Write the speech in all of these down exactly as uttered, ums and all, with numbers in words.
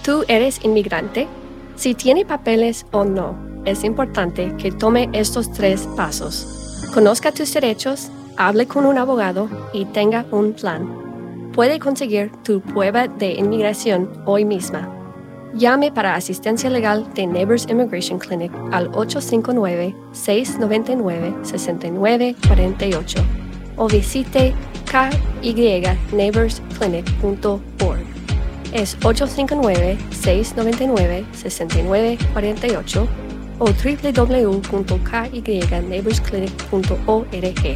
¿Tú eres inmigrante? Si tiene papeles o no, es importante que tome estos tres pasos. Conozca tus derechos, hable con un abogado y tenga un plan. Puede conseguir tu prueba de inmigración hoy misma. Llame para asistencia legal de Neighbors Immigration Clinic al ocho cinco nueve, seis nueve nueve, seis nueve cuatro ocho o visite k y neighbors clinic punto org. Es ocho cinco nueve, seis nueve nueve, seis nueve cuatro ocho o w w w punto k y neighbors clinic punto org.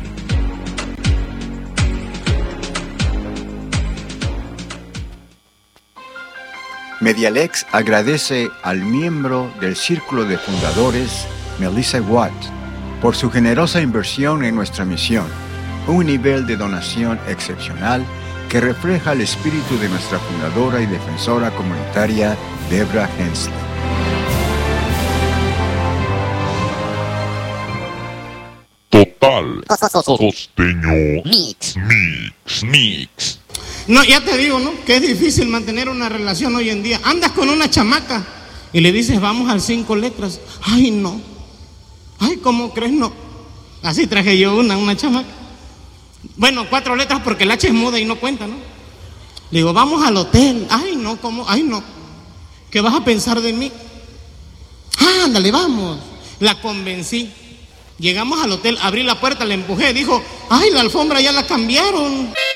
Medialex agradece al miembro del Círculo de Fundadores, Melissa Watt, por su generosa inversión en nuestra misión, un nivel de donación excepcional que refleja el espíritu de nuestra fundadora y defensora comunitaria, Debra Hensley. Total Costeño Mix, Mix, Mix. No, ya te digo, ¿no? Que es difícil mantener una relación hoy en día. Andas con una chamaca y le dices, vamos al cinco letras. Ay, no. Ay, ¿cómo crees? No. Así traje yo una, una chamaca. Bueno, cuatro letras porque el H es muda y no cuenta, ¿no? Le digo, vamos al hotel. Ay, no, ¿cómo? Ay, no. ¿Qué vas a pensar de mí? Ah, ándale, vamos. La convencí. Llegamos al hotel, abrí la puerta, le empujé. Dijo, ay, la alfombra ya la cambiaron.